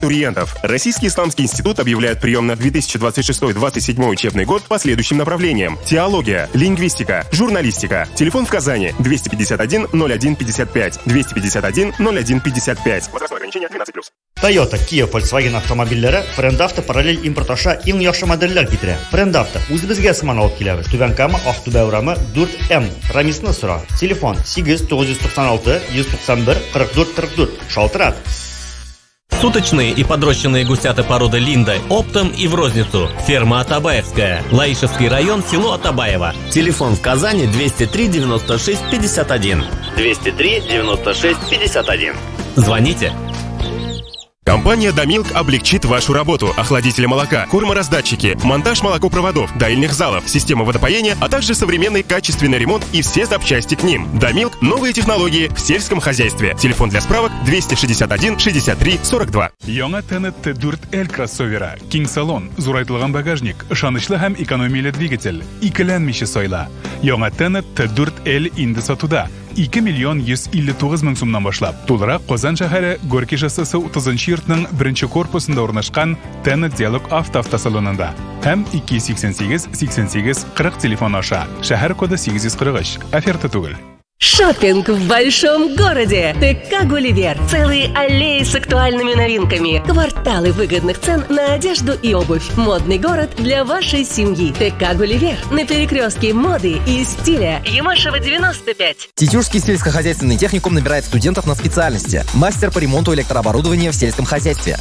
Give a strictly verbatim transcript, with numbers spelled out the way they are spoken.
Абитуриентов. Российский исламский институт объявляет прием на две тысячи двадцать шестой — двадцать седьмой учебный год по следующим направлениям: теология, лингвистика, журналистика. Телефон в Казани двести пятьдесят один ноль один пятьдесят пять, двести пятьдесят один ноль один пятьдесят пять. Возрастное ограничение двенадцать плюс. Toyota, Kia, Volkswagen avtomobillari Frendavto parallel import osha eng yaxshi modellar keltiradi. Frendavto o'zimizga sman olib kelamiz. Tubankami, Aqto'be urami to'rt M. Ramisni so'ra. Telefon sakkiz to'qqiz to'qson olti yuz to'qson bir qirq to'rt qirq to'rt. Sholtirad. Суточные и подрощенные гусята породы Линда оптом и в розницу. Ферма Атабаевская. Лаишевский район, село Атабаево. Телефон в Казани двести три девяносто шесть пятьдесят один. двести три девяносто шесть пятьдесят один. Звоните. Компания «Домилк» облегчит вашу работу. Охладители молока, кормораздатчики, монтаж молокопроводов, доильных залов, система водопоения, а также современный качественный ремонт и все запчасти к ним. «Домилк» — новые технологии в сельском хозяйстве. Телефон для справок двести шестьдесят один шестьдесят три сорок два. Яңа Т четыре Л кроссовера, киң салон, зурайтылган багажник, ышанычлы һәм экономияле двигатель, икеләнмичә сайла. Яңа Т четыре Л инде сатуда. ике миллион йөз илле тугыз мең сумнан башлап. Тулырак Казан шәһәре Горький шоссесы утызынчы йортның беренче корпусында урнашкан Т Диалог автоавтосалонында. Һәм ике йөз сиксән сигез сиксән сигез кырык телефон аша. Шәһәр коды сигез йөз кырык өч. Оферта түгел. Шоппинг в большом городе. ТК «Гулливер». Целые аллеи с актуальными новинками. Кварталы выгодных цен на одежду и обувь. Модный город для вашей семьи. ТК «Гулливер». На перекрестке моды и стиля. Ямашева, девяносто пять. Тетюшский сельскохозяйственный техникум набирает студентов на специальности. Мастер по ремонту электрооборудования в сельском хозяйстве.